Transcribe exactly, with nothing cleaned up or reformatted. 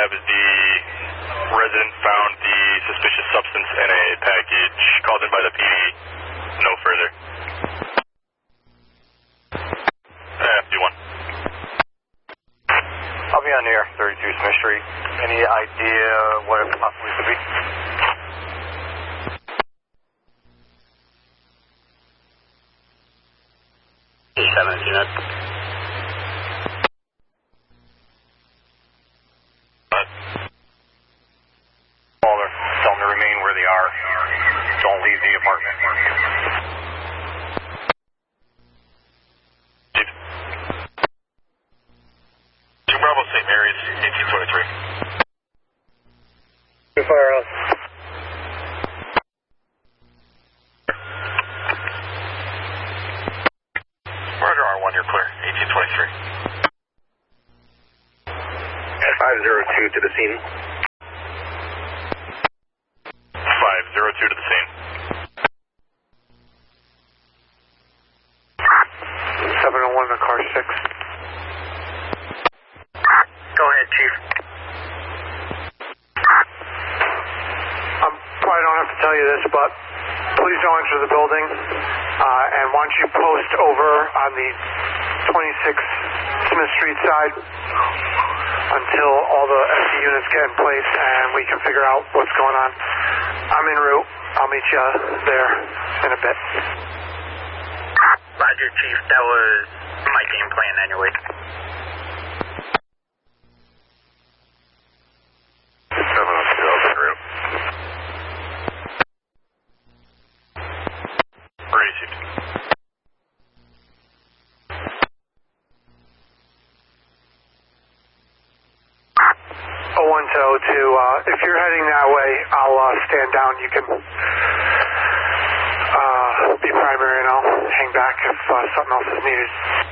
have is the resident found the suspicious substance in a package called in by the P D. No further. F D one. I'll be on the air, thirty-two Smith Street. Any idea what it possibly could be? E seven unit. Caller, tell them to remain where they are. Don't leave the apartment. Two Bravo Saint Mary's, eighteen twenty-three. Two Firehouse. Roger, R one, you're clear, eighteen twenty-three. five zero two to the scene. five zero two to the scene. seven oh one to car six. Go ahead, Chief. I probably don't have to tell you this, but please don't enter the building. Uh, and why don't you post over on the twenty-six Smith Street side until all the S D units get in place and we can figure out what's going on. I'm en route. I'll meet you there in a bit. Roger, Chief. That was my game plan anyway. seven oh two, I'll through. Received. oh one to oh two, uh, if you're heading that way, I'll uh, stand down. You can uh, be primary and I'll hang back if uh, something else is needed.